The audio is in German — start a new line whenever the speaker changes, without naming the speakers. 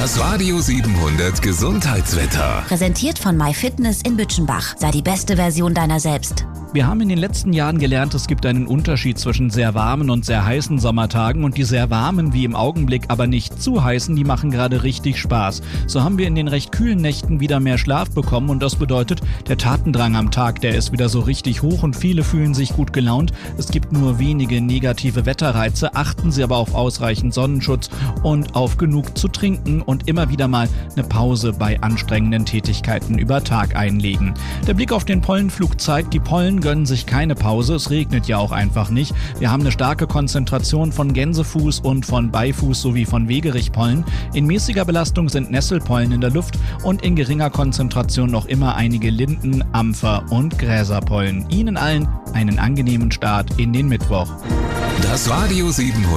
Das Radio 700 Gesundheitswetter.
Präsentiert von MyFitness in Bütchenbach. Sei die beste Version deiner selbst.
Wir haben in den letzten Jahren gelernt, es gibt einen Unterschied zwischen sehr warmen und sehr heißen Sommertagen, und die sehr warmen, wie im Augenblick, aber nicht zu heißen, die machen gerade richtig Spaß. So haben wir in den recht kühlen Nächten wieder mehr Schlaf bekommen, und das bedeutet, der Tatendrang am Tag, der ist wieder so richtig hoch und viele fühlen sich gut gelaunt. Es gibt nur wenige negative Wetterreize, achten Sie aber auf ausreichend Sonnenschutz und auf genug zu trinken und immer wieder mal eine Pause bei anstrengenden Tätigkeiten über Tag einlegen. Der Blick auf den Pollenflug zeigt, die Pollen gönnen sich keine Pause, es regnet ja auch einfach nicht. Wir haben eine starke Konzentration von Gänsefuß und von Beifuß sowie von Wegerichpollen. In mäßiger Belastung sind Nesselpollen in der Luft und in geringer Konzentration noch immer einige Linden-, Ampfer- und Gräserpollen. Ihnen allen einen angenehmen Start in den Mittwoch.
Das Radio 700